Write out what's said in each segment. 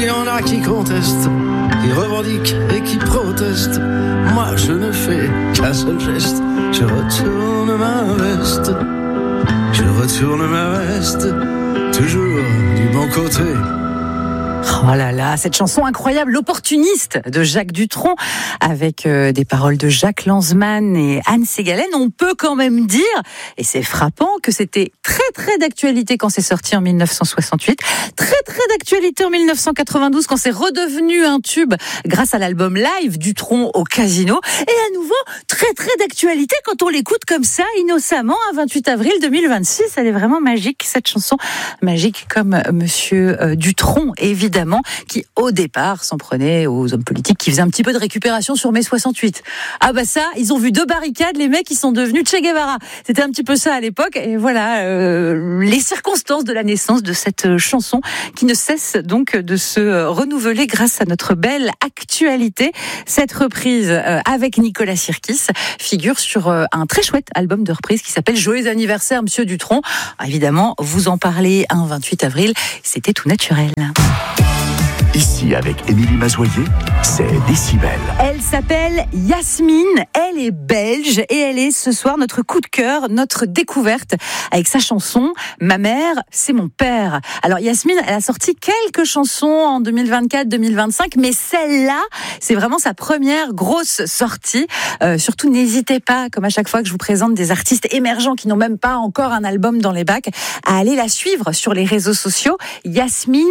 Il y en a qui contestent, qui revendiquent et qui protestent. Moi je ne fais qu'un seul geste, je retourne ma veste. Je retourne ma veste, toujours du bon côté. Oh là là, cette chanson incroyable, L'Opportuniste de Jacques Dutronc, avec des paroles de Jacques Lanzmann et Anne Ségalen. On peut quand même dire, et c'est frappant, que c'était très d'actualité quand c'est sorti en 1968, très d'actualité en 1992 quand c'est redevenu un tube grâce à l'album live Dutronc au Casino, et à nouveau très d'actualité quand on l'écoute comme ça, innocemment, un 28 avril 2026. Elle est vraiment magique, cette chanson, magique comme Monsieur Dutronc, évidemment, qui au départ s'en prenait aux hommes politiques qui faisaient un petit peu de récupération sur mai 68. Ah bah ça, ils ont vu 2 barricades, les mecs ils sont devenus Che Guevara. C'était un petit peu ça à l'époque, et voilà les circonstances de la naissance de cette chanson qui ne cesse donc de se renouveler grâce à notre belle actualité. Cette reprise avec Nicolas Sirkis figure sur un très chouette album de reprise qui s'appelle Joyeux anniversaire Monsieur Dutronc. Évidemment, vous en parlez un 28 avril, c'était tout naturel. Ici, avec Émilie Mazoyer, c'est Décibel. Elle s'appelle Yasmine, elle est belge et elle est ce soir notre coup de cœur, notre découverte avec sa chanson « Ma mère, c'est mon père ». Alors Yasmine, elle a sorti quelques chansons en 2024-2025, mais celle-là, c'est vraiment sa première grosse sortie. Surtout, n'hésitez pas, comme à chaque fois que je vous présente des artistes émergents qui n'ont même pas encore un album dans les bacs, à aller la suivre sur les réseaux sociaux. Yasmine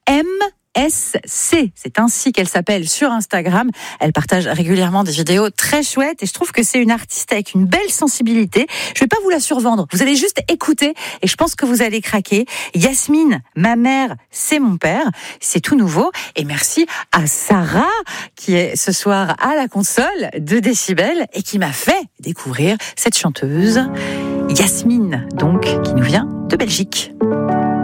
MSC, c'est ainsi qu'elle s'appelle sur Instagram. Elle partage régulièrement des vidéos très chouettes et je trouve que c'est une artiste avec une belle sensibilité. Je vais pas vous la survendre, vous allez juste écouter et je pense que vous allez craquer. Yasmine, ma mère, c'est mon père, c'est tout nouveau. Et merci à Sarah qui est ce soir à la console de Décibel et qui m'a fait découvrir cette chanteuse Yasmine, donc, qui nous vient de Belgique.